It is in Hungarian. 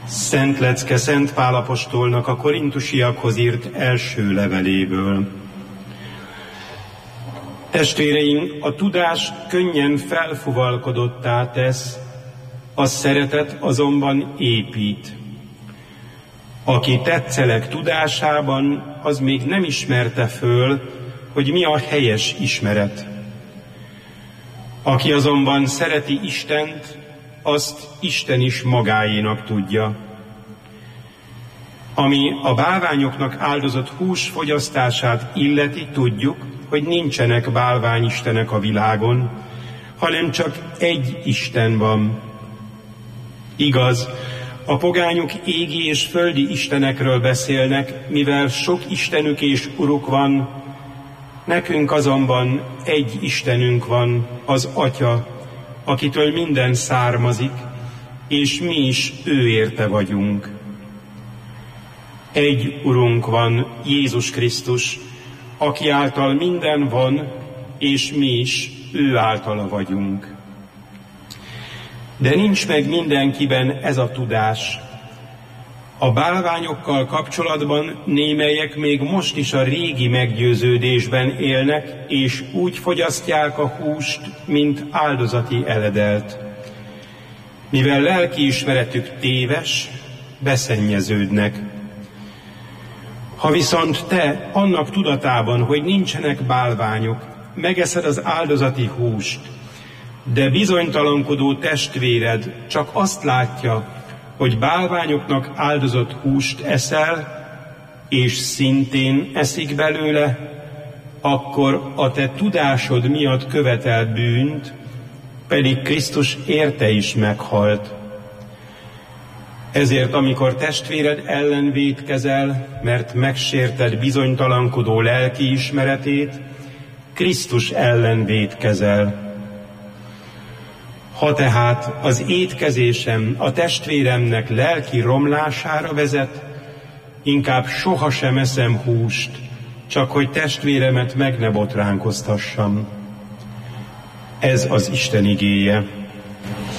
Szent lecke Szent Pál apostolnak a korintusiakhoz írt első leveléből. Testvéreim, a tudás könnyen felfuvalkodottá tesz, a szeretet azonban épít. Aki tetszeleg tudásában, az még nem ismerte föl, hogy mi a helyes ismeret. Aki azonban szereti Istent, azt Isten is magáénak tudja. Ami a bálványoknak áldozott hús fogyasztását illeti, tudjuk, hogy nincsenek bálványistenek a világon, hanem csak egy Isten van. Igaz, a pogányok égi és földi istenekről beszélnek, mivel sok istenük és uruk van, nekünk azonban egy Istenünk van, az Atya, akitől minden származik, és mi is ő érte vagyunk. Egy Urunk van, Jézus Krisztus, aki által minden van, és mi is ő általa vagyunk. De nincs meg mindenkiben ez a tudás. A bálványokkal kapcsolatban némelyek még most is a régi meggyőződésben élnek, és úgy fogyasztják a húst, mint áldozati eledelt. Mivel lelkiismeretük téves, beszennyeződnek. Ha viszont te annak tudatában, hogy nincsenek bálványok, megeszed az áldozati húst, de bizonytalankodó testvéred csak azt látja, hogy bálványoknak áldozott húst eszel, és szintén eszik belőle, akkor a te tudásod miatt követel bűnt, pedig Krisztus érte is meghalt. Ezért, amikor testvéred ellen vétkezel, mert megsérted bizonytalankodó lelkiismeretét, Krisztus ellen vétkezel. Ha tehát az étkezésem a testvéremnek lelki romlására vezet, inkább sohasem eszem húst, csak hogy testvéremet meg ne botránkoztassam. Ez az Isten igéje.